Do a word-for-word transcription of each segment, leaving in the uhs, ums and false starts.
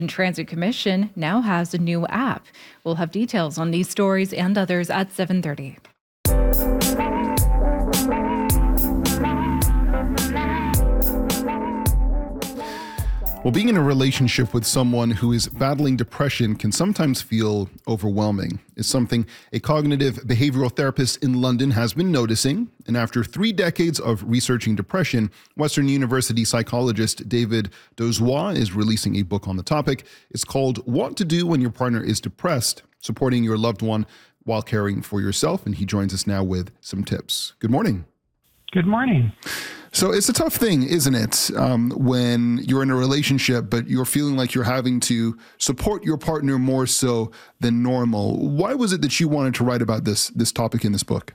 And Transit Commission now has a new app. We'll have details on these stories and others at seven thirty. Well, being in a relationship with someone who is battling depression can sometimes feel overwhelming. It's something a cognitive behavioral therapist in London has been noticing. And after three decades of researching depression, Western University psychologist David Dozois is releasing a book on the topic. It's called What to Do When Your Partner is Depressed, Supporting Your Loved One While Caring for Yourself. And he joins us now with some tips. Good morning. Good morning. So it's a tough thing, isn't it, um, when you're in a relationship, but you're feeling like you're having to support your partner more so than normal. Why was it that you wanted to write about this this topic in this book?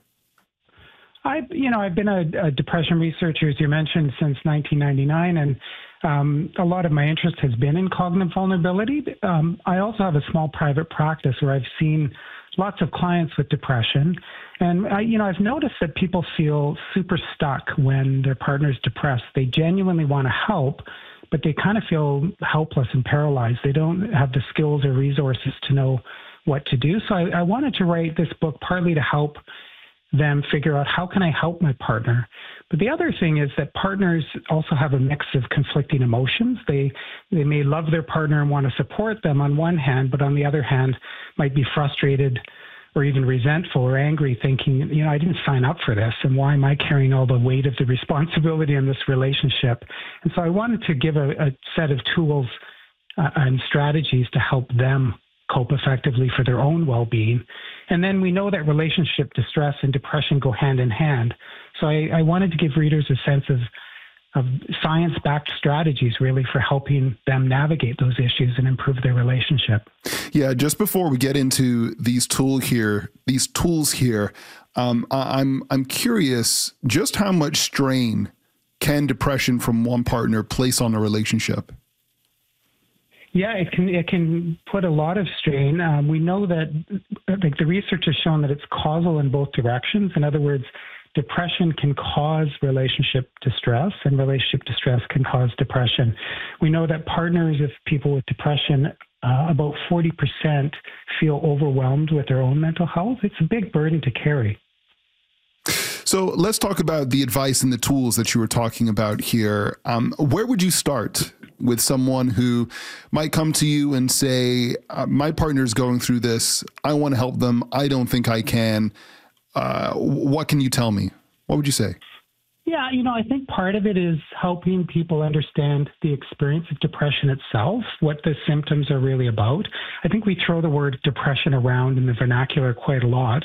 I've, you know, I've been a, a depression researcher, as you mentioned, since nineteen ninety-nine, and um, a lot of my interest has been in cognitive vulnerability. Um, I also have a small private practice where I've seen lots of clients with depression. And, I, you know, I've noticed that people feel super stuck when their partner's depressed. They genuinely want to help, but they kind of feel helpless and paralyzed. They don't have the skills or resources to know what to do. So I, I wanted to write this book partly to help them figure out, how can I help my partner? But the other thing is that partners also have a mix of conflicting emotions. They they may love their partner and want to support them on one hand, but on the other hand might be frustrated or even resentful or angry, thinking, you know, I didn't sign up for this, and why am I carrying all the weight of the responsibility in this relationship? And so I wanted to give a, a set of tools uh, and strategies to help them cope effectively for their own well-being. And then we know that relationship distress and depression go hand in hand. So I, I wanted to give readers a sense of, of science-backed strategies, really, for helping them navigate those issues and improve their relationship. Yeah, just before we get into these tool here, these tools here, um, I, I'm I'm curious, just how much strain can depression from one partner place on a relationship? Yeah, it can it can put a lot of strain. Um, we know that, like, the research has shown that it's causal in both directions. In other words, depression can cause relationship distress, and relationship distress can cause depression. We know that partners of people with depression, uh, about forty percent feel overwhelmed with their own mental health. It's a big burden to carry. So let's talk about the advice and the tools that you were talking about here. Um, where would you start with someone who might come to you and say, uh, my partner's going through this, I want to help them, I don't think I can. Uh, what can you tell me? What would you say? Yeah, you know, I think part of it is helping people understand the experience of depression itself, what the symptoms are really about. I think we throw the word depression around in the vernacular quite a lot.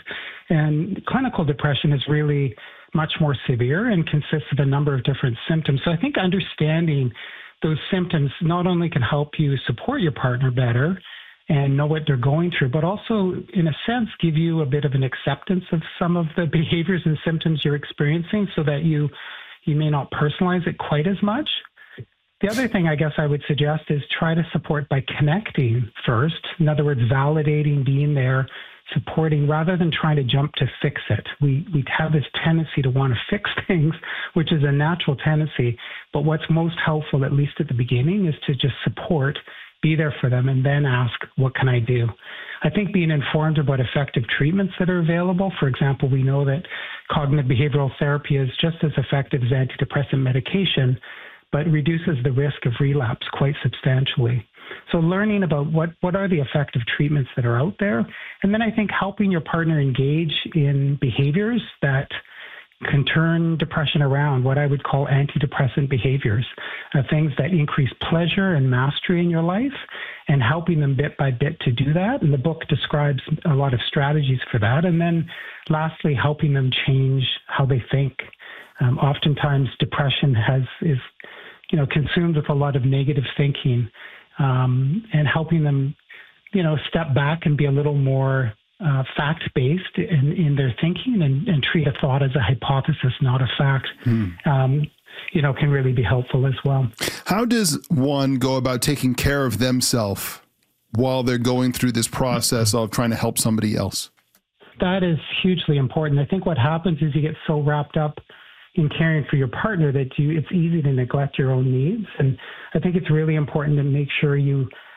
And clinical depression is really much more severe and consists of a number of different symptoms. So I think understanding those symptoms not only can help you support your partner better and know what they're going through, but also, in a sense, give you a bit of an acceptance of some of the behaviors and symptoms you're experiencing, so that you you may not personalize it quite as much. The other thing I guess I would suggest is try to support by connecting first. In other words, validating, being there, supporting, rather than trying to jump to fix it. We we have this tendency to want to fix things, which is a natural tendency. But what's most helpful, at least at the beginning, is to just support, be there for them, and then ask, what can I do? I think being informed about effective treatments that are available. For example, we know that cognitive behavioral therapy is just as effective as antidepressant medication, but reduces the risk of relapse quite substantially. So learning about what, what are the effective treatments that are out there. And then I think helping your partner engage in behaviors that can turn depression around, what I would call antidepressant behaviors, uh, things that increase pleasure and mastery in your life, and helping them bit by bit to do that. And the book describes a lot of strategies for that. And then lastly, helping them change how they think. Um, oftentimes depression has is, you know, consumed with a lot of negative thinking, um, and helping them, you know, step back and be a little more Uh, fact-based in, in their thinking, and, and treat a thought as a hypothesis, not a fact, mm. um, you know, can really be helpful as well. How does one go about taking care of themselves while they're going through this process of trying to help somebody else? That is hugely important. I think what happens is you get so wrapped up in caring for your partner that you it's easy to neglect your own needs. And I think it's really important to make sure you